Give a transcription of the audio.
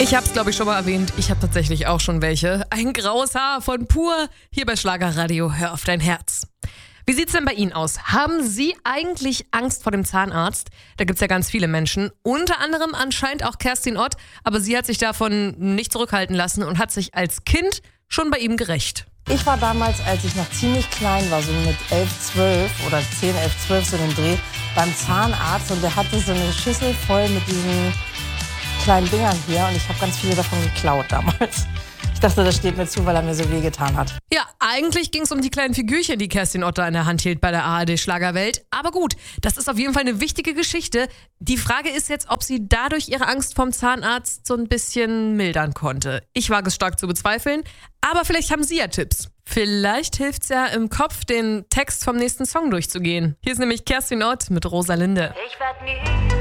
Ich habe es, glaube ich, schon mal erwähnt. Ich habe tatsächlich auch schon welche. Ein graues Haar von Pur. Hier bei Schlagerradio. Hör auf dein Herz. Wie sieht's denn bei Ihnen aus? Haben Sie eigentlich Angst vor dem Zahnarzt? Da gibt's ja ganz viele Menschen. Unter anderem anscheinend auch Kerstin Ott. Aber sie hat sich davon nicht zurückhalten lassen und hat sich als Kind schon bei ihm gerächt. Ich war damals, als ich noch ziemlich klein war, so mit 11, 12 oder 10, 11, 12 so den Dreh, beim Zahnarzt und der hatte so eine Schüssel voll mit diesen kleinen Dingern hier und ich habe ganz viele davon geklaut damals. Ich dachte, das steht mir zu, weil er mir so wehgetan hat. Ja, eigentlich ging es um die kleinen Figürchen, die Kerstin Ott da in der Hand hielt bei der ARD Schlagerwelt. Aber gut, das ist auf jeden Fall eine wichtige Geschichte. Die Frage ist jetzt, ob sie dadurch ihre Angst vom Zahnarzt so ein bisschen mildern konnte. Ich wage es stark zu bezweifeln, aber vielleicht haben Sie ja Tipps. Vielleicht hilft es ja im Kopf, den Text vom nächsten Song durchzugehen. Hier ist nämlich Kerstin Ott mit Rosalinde. Ich werd nie